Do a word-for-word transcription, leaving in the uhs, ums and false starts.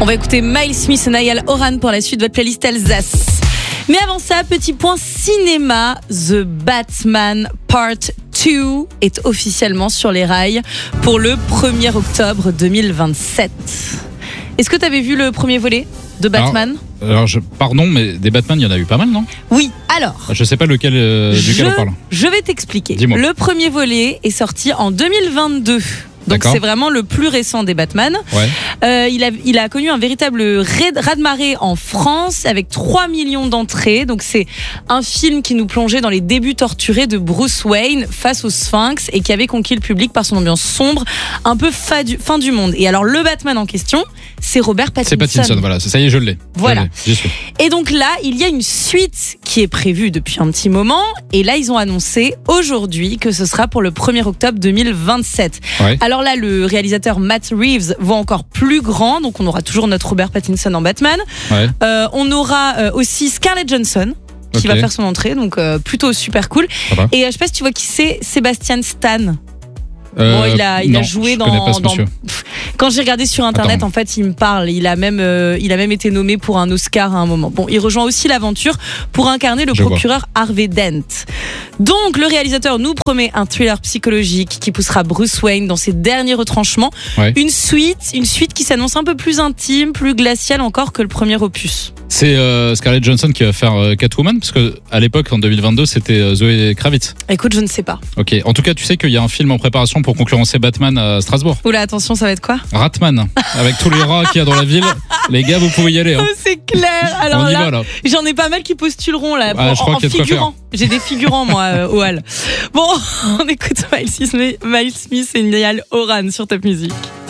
On va écouter Miles Smith et Niall Horan pour la suite de votre playlist Alsace. Mais avant ça, petit point cinéma, The Batman Part deux est officiellement sur les rails pour le premier octobre deux mille vingt-sept. Est-ce que tu avais vu le premier volet de Batman ? Alors, alors je, pardon, mais des Batman, il y en a eu pas mal, non ? Oui, alors. Je sais pas lequel, euh, duquel je, on parle. Je vais t'expliquer. Dis-moi. Le premier volet est sorti en deux mille vingt-deux. Donc D'accord. c'est vraiment le plus récent des Batman. Ouais. Euh, il, a, il a connu un véritable raz-de-marée en France avec trois millions d'entrées. Donc c'est un film qui nous plongeait dans les débuts torturés de Bruce Wayne face au Sphinx et qui avait conquis le public par son ambiance sombre, un peu fin du, fin du monde. Et alors le Batman en question, c'est Robert Pattinson. C'est Pattinson, voilà. Ça y est, je l'ai. Voilà. Je l'ai. J'y suis. Et donc là, il y a une suite qui est prévue depuis un petit moment. Et là, ils ont annoncé aujourd'hui que ce sera pour le premier octobre deux mille vingt-sept. Ouais. Alors là, le réalisateur Matt Reeves voit encore plus grand. Donc on aura toujours notre Robert Pattinson en Batman. Ouais. Euh, on aura euh, aussi Scarlett Johansson qui Ok. va faire son entrée. Donc euh, plutôt super cool. Ça va. Et euh, je sais pas si tu vois qui c'est, Sébastien Stan. Euh, Bon, il a, il non, a joué je dans. connais pas ce dans- monsieur. Pff, Quand j'ai regardé sur internet, Attends. en fait, il me parle. Il a même, euh, il a même été nommé pour un Oscar à un moment. Bon, il rejoint aussi l'aventure pour incarner le Je procureur Harvey Dent. Donc, le réalisateur nous promet un thriller psychologique qui poussera Bruce Wayne dans ses derniers retranchements. Ouais. Une suite, une suite qui s'annonce un peu plus intime, plus glaciale encore que le premier opus. C'est euh, Scarlett Johansson qui va faire euh, Catwoman, parce que à l'époque, en deux mille vingt-deux, c'était euh, Zoé Kravitz. Écoute, je ne sais pas. Ok. En tout cas, tu sais qu'il y a un film en préparation pour concurrencer Batman à Strasbourg. Oula, attention, ça va être quoi ? Ratman, avec tous les rats qu'il y a dans la ville. Les gars, vous pouvez y aller. Hein. Oh, c'est clair. Alors On y là, va là. j'en ai pas mal qui postuleront là. Ah, en, je crois en qu'il y a de quoi figurant. J'ai des figurants moi euh, au hall. Bon, on écoute Miles Smith, Miles Smith et Niall Horan sur Top Music.